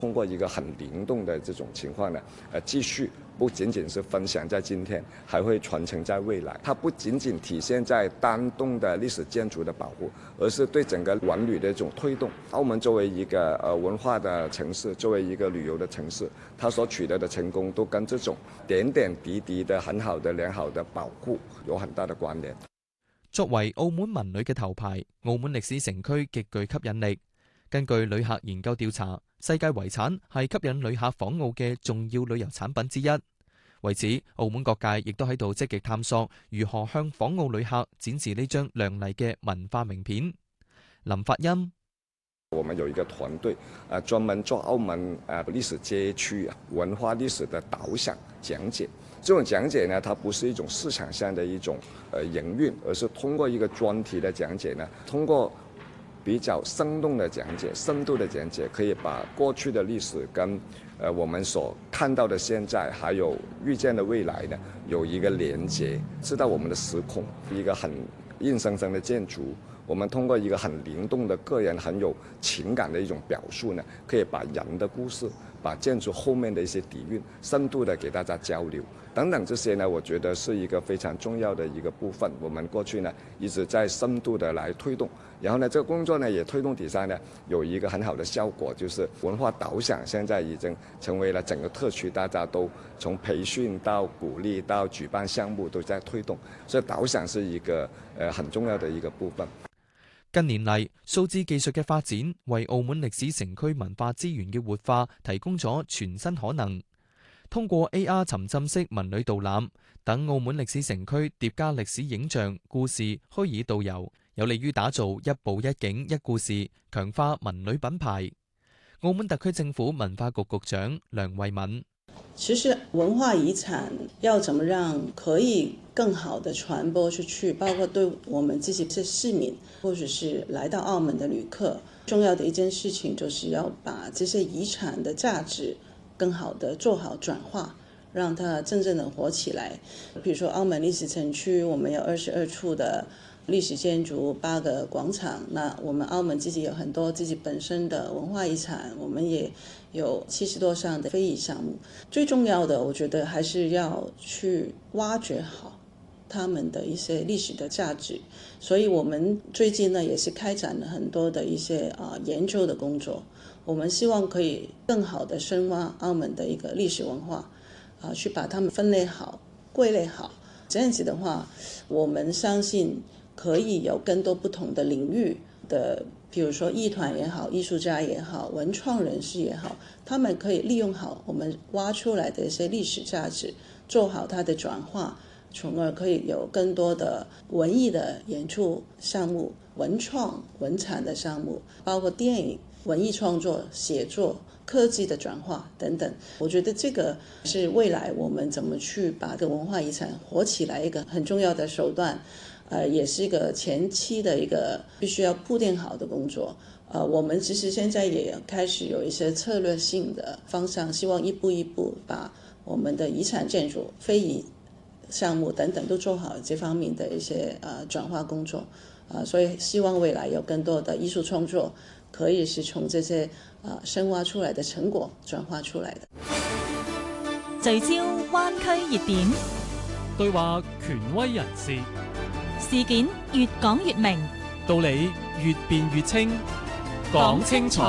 通過一個很靈動的這種情況呢，繼續不僅僅是分享在今天，還會傳承在未來。它不僅僅體現在單棟的歷史建築的保護，而是對整個文旅的一種推動。澳門作為一個文化的城市，作為一個旅遊的城市，它所取得的成功都跟這種點點滴滴的很好的良好的保護有很大的關聯。 作為澳門文旅嘅頭牌，澳門歷史城區極具吸引力。根據旅客研究調查，世界遺產係吸引旅客訪澳嘅重要旅遊產品之一。為此，澳門各界亦都喺度積極探索如何向訪澳旅客展示呢張亮麗嘅文化名片。林發欣： 我們有一個團隊，專門做澳門歷史街區文化歷史的導賞講解。這種講解呢，它不是一種市場上的一種營運，而是通過一個專題的講解呢，通過比較生動的講解、深度的講解，可以把過去的歷史跟我們所看到的現在，還有預見的未來呢，有一個連接，知道我們的時空，一個很硬生生的建築，我們通過一個很靈動的個人很有情感的一種表述呢，可以把人的故事，把建築後面的一些底蘊，深度的給大家交流。等等這些呢，我覺得是一個非常重要的一個部分。我們過去呢一直在深度的來推動，然後呢，這個工作呢也推動底下呢有一個很好的效果，就是文化導賞現在已經成為了整個特區大家都從培訓到鼓勵到舉辦項目都在推動，所以導賞是一個很重要的一個部分。 近年嚟，數字技術嘅發展為澳門歷史城區文化資源嘅活化提供咗全新可能。通過 AR 沉浸式文旅導覽等澳門歷史城區疊加歷史影像、故事、虛擬導遊，有利於打造一步一景一故事，強化文旅品牌。澳門特區政府文化局局長梁慧敏： 其實文化遺產要怎麼讓可以更好的傳播出去，包括對我們自己的市民或者是來到澳門的旅客，重要的一件事情就是要把這些遺產的價值更好的做好轉化，讓它真正的活起來。比如說澳門歷史城區，我們有22處的歷史建築，8個廣場，那我們澳門自己有很多自己本身的文化遺產，我們也有70多項的非遺項目。最重要的我覺得還是要去挖掘好他們的一些歷史的價值，所以我們最近呢也是開展了很多的一些研究的工作，我們希望可以更好的深挖澳門的一個歷史文化，去把它們分類好、歸類好，這樣子的話，我們相信可以有更多不同的領域的，譬如說藝團也好、藝術家也好、文創人士也好，他們可以利用好我們挖出來的一些歷史價值，做好它的轉化，從而可以有更多的文藝的演出項目、文創文產的項目，包括電影、文藝創作、寫作、科技的轉化等等。我覺得這個是未來我們怎麼去把這個文化遺產活起來一個很重要的手段，也是一個前期的一個必須要鋪墊好的工作。我們其實現在也開始有一些策略性的方向，希望一步一步把我們的遺產建築、非遺項目等等都做好這方面的一些轉化工作。所以希望未來有更多的藝術創作可以是從這些深挖出來的成果轉化出來的。 聚焦灣區熱點， 對話權威人士， 事件越講越明， 道理越辯越清，講清楚。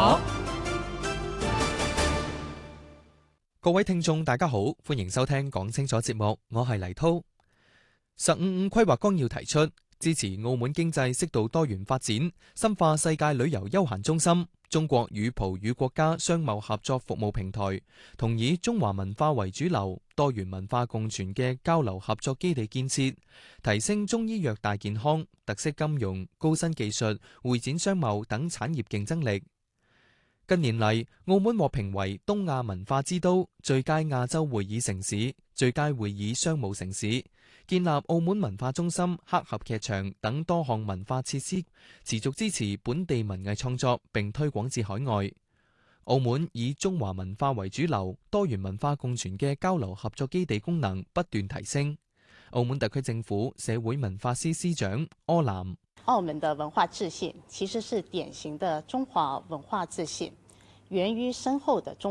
各位聽眾大家好，歡迎收聽講清楚節目，我係黎濤。15規劃綱要提出支持澳門經濟適度多元發展，深化世界旅遊休閒中心、中國與葡語國家商貿合作服務平台，同以中華文化為主流、多元文化共存嘅交流合作基地建設，提升中醫藥大健康、特色金融、高新技術、會展商貿等產業競爭力。近年嚟，澳門獲評為東亞文化之都、最佳亞洲會議城市、最佳會議商務城市，建立澳門文化中心、黑盒劇場等多項文化設施，持續支持本地文藝創作並推廣至海外。澳門以中華文化為主流、多元文化共存嘅交流合作基地功能不斷提升。澳門特區政府社會文化司司長柯南： 澳門的文化自信其實是典型的中華文化自信。 源於深厚的中